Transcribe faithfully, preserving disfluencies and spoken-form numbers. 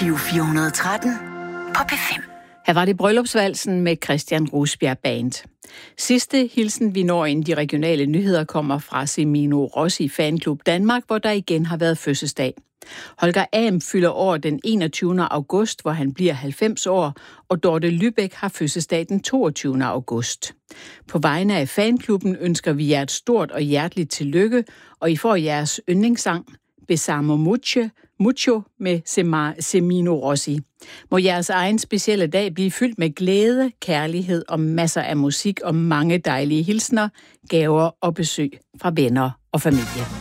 Giro fire hundrede og tretten på P fem. Her var det bryllupsvalsen med Christian Rosbjerg Band. Sidste hilsen, vi når ind de regionale nyheder, kommer fra Semino Rossi Fanklub Danmark, hvor der igen har været fødselsdag. Holger Am fylder år den enogtyvende august, hvor han bliver halvfems år, og Dorte Lübeck har fødselsdag den toogtyvende august. På vegne af fanklubben ønsker vi jer et stort og hjerteligt tillykke, og I får jeres yndlingssang Besamo Mucho, Mucho med Semino Rossi. Må jeres egen specielle dag blive fyldt med glæde, kærlighed og masser af musik og mange dejlige hilsner, gaver og besøg fra venner og familie.